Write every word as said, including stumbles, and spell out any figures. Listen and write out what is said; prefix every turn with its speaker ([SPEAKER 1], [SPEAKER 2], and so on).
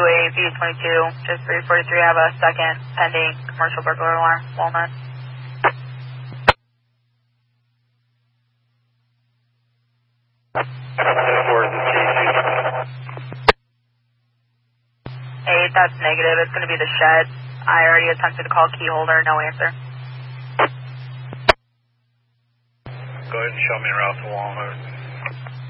[SPEAKER 1] a V twenty-two, just three forty-three, I have a second pending commercial burglar alarm, Walnut. Eight, that's negative. It's going to be the shed. I already attempted to call key holder, no answer.
[SPEAKER 2] Go ahead and show me a route to Walnut.